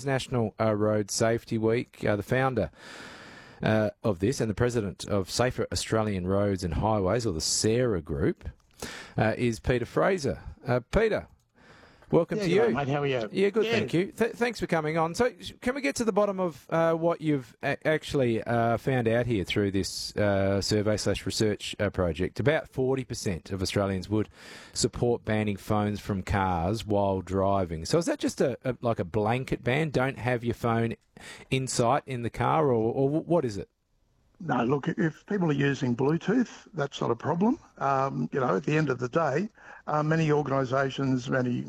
it's National Road Safety Week. The founder of this and the president of Safer Australian Roads and Highways, or the SARA Group, is Peter Fraser. Peter, welcome to you. Mate, how are you? Yeah, good, thank you. Thanks for coming on. So can we get to the bottom of what you've actually found out here through this survey/research project? About 40% of Australians would support banning phones from cars while driving. So is that just like a blanket ban? Don't have your phone in sight in the car, or what is it? No, look, if people are using Bluetooth, that's not a problem. At the end of the day, many organisations, many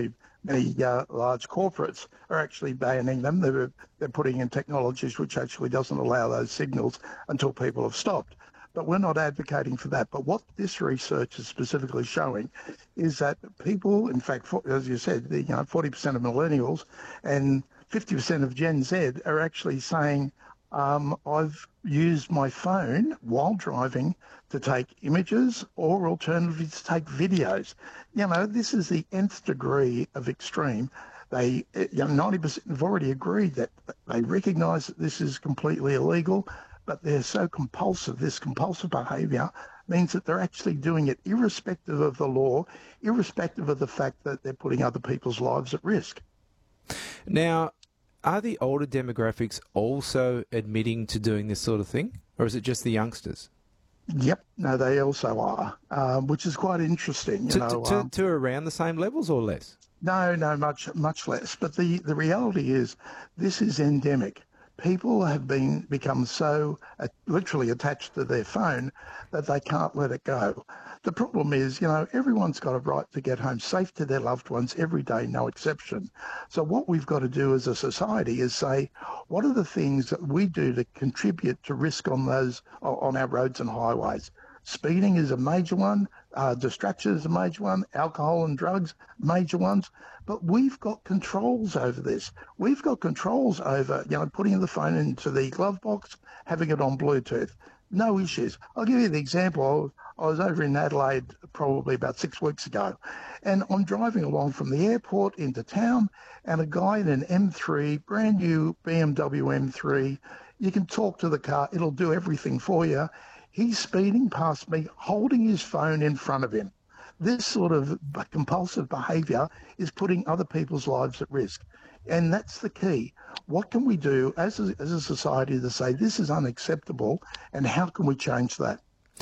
large corporates are actually banning them. They're putting in technologies which actually doesn't allow those signals until people have stopped. But we're not advocating for that. But what this research is specifically showing is that people, in fact, as you said, 40% of millennials and 50% of Gen Z are actually saying, I've used my phone while driving to take images or alternatively to take videos. This is the nth degree of extreme. 90% have already agreed that they recognise that this is completely illegal, but they're so compulsive. This compulsive behaviour means that they're actually doing it irrespective of the law, irrespective of the fact that they're putting other people's lives at risk. Now, are the older demographics also admitting to doing this sort of thing, or is it just the youngsters? Yep, no, they also are, which is quite interesting. To around the same levels or less? No, much less. But the reality is this is endemic. People have become so literally attached to their phone that they can't let it go. The problem is, everyone's got a right to get home safe to their loved ones every day, no exception. So what we've got to do as a society is say, what are the things that we do to contribute to risk on our roads and highways? Speeding is a major one. Distraction is a major one. Alcohol and drugs, major ones. But we've got controls over this. We've got controls over, putting the phone into the glove box, having it on Bluetooth. No issues. I'll give you the example. I was over in Adelaide probably about 6 weeks ago, and I'm driving along from the airport into town, and a guy in an M3, brand new BMW M3, you can talk to the car, it'll do everything for you. He's speeding past me, holding his phone in front of him. This sort of compulsive behaviour is putting other people's lives at risk. And that's the key. What can we do as a society to say this is unacceptable, and how can we change that?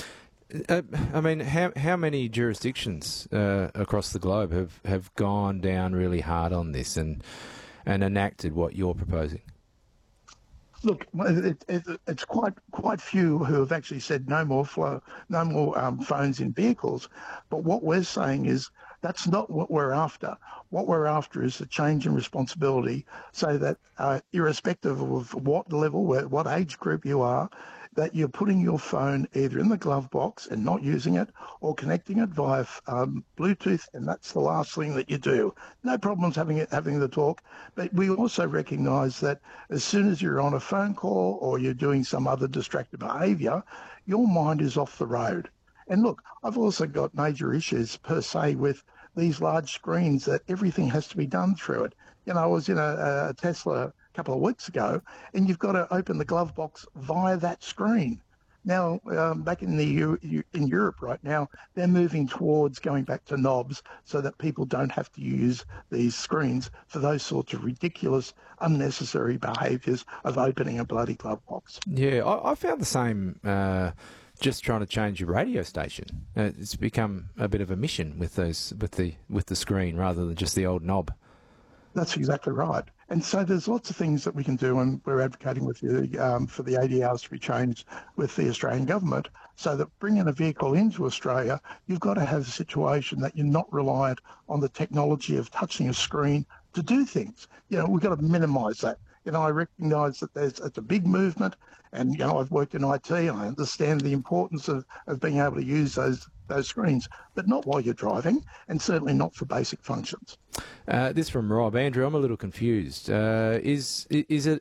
How many jurisdictions across the globe have gone down really hard on this and enacted what you're proposing? Look, it's quite few who have actually said no more phones in vehicles. But what we're saying is that's not what we're after. What we're after is a change in responsibility, so that irrespective of what level, what age group you are, that you're putting your phone either in the glove box and not using it, or connecting it via Bluetooth, and that's the last thing that you do. No problems having the talk, but we also recognise that as soon as you're on a phone call or you're doing some other distracted behaviour, your mind is off the road. And look, I've also got major issues per se with these large screens that everything has to be done through it. I was in a Tesla couple of weeks ago, and you've got to open the glove box via that screen. Now, back in Europe right now, they're moving towards going back to knobs so that people don't have to use these screens for those sorts of ridiculous, unnecessary behaviours of opening a bloody glove box. Yeah, I found the same. Just trying to change your radio station. It's become a bit of a mission with the screen rather than just the old knob. That's exactly right. And so there's lots of things that we can do, and we're advocating with you for the ADRs to be changed with the Australian government, so that bringing a vehicle into Australia, you've got to have a situation that you're not reliant on the technology of touching a screen to do things. We've got to minimise that. I recognise that it's a big movement, and I've worked in IT, and I understand the importance of being able to use those screens, but not while you're driving, and certainly not for basic functions. This from Rob. Andrew, I'm a little confused. Is it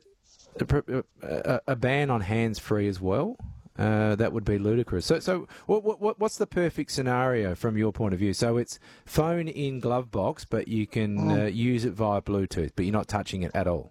a ban on hands-free as well? That would be ludicrous. So what's the perfect scenario from your point of view? So it's phone in glove box, but you can use it via Bluetooth, but you're not touching it at all.